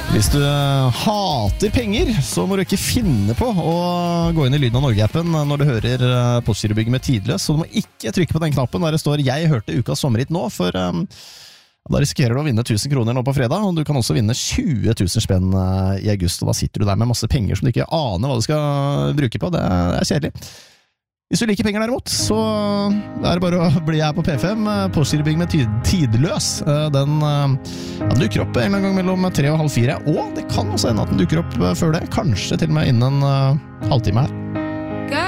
Hvis du hater penger, så må du ikke finne på å gå inn i Lyden av Norge-appen når du hører Postgirobygget med Tidløs, så du må ikke trykke på den knappen der det står «Jeg hørte ukas sommerhit nå», for da risikerer du å vinne 1000 kroner nå på fredag, og du kan også vinne 20 000 spenn i august, og da sitter du der med masse penger som du ikke aner hva du skal bruke på. Det er kjedelig. Hvis du liker penger derimot, så er det bare å bli her på P5, Postgirobygget med Tidløs. Den dukker opp en gang mellom 3 og halv 4, og det kan også hende at den dukker opp før det, kanskje til og med innen en halvtime her.